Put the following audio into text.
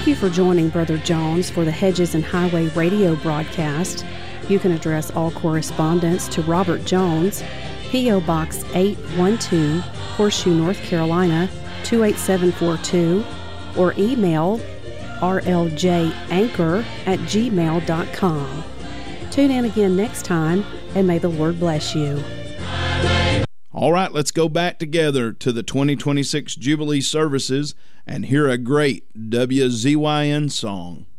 Thank you for joining Brother Jones for the Hedges and Highway radio broadcast. You can address all correspondence to Robert Jones, P.O. Box 812, Horseshoe, North Carolina, 28742, or email rljanchor@gmail.com. Tune in again next time, and may the Lord bless you. All right, let's go back together to the 2026 Jubilee services and hear a great WZYN song.